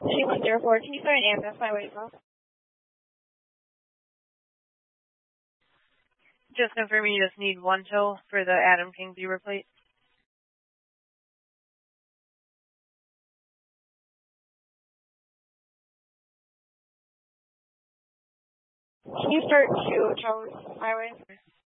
C-104, can you start an ambulance my way as well? Just confirming you just need one tow for the Adam King viewer plate. Can you start 2 tows my way?